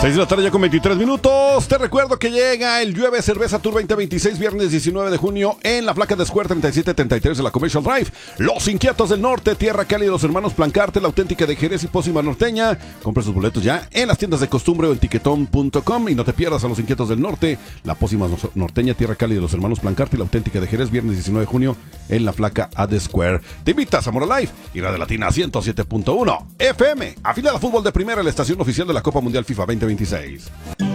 6 de la tarde ya con 23 minutos. Te recuerdo que llega el Llueve Cerveza Tour 2026, viernes 19 de junio en la placa de Square 3733 de la Commercial Drive. Los Inquietos del Norte, Tierra Cálida, los hermanos Plancarte, la auténtica de Jerez y Pócima Norteña. Compra sus boletos ya en las tiendas de costumbre o en tiquetón.com y no te pierdas a los Inquietos del Norte, la Pócima Norteña, Tierra Cálida, los hermanos Plancarte y la auténtica de Jerez, viernes 19 de junio en la placa de Square. Te invita a Zamora Live y Radio Latina 107.1 FM. Afiliada a Fútbol de Primera, la estación oficial de la Copa Mundial FIFA 2026.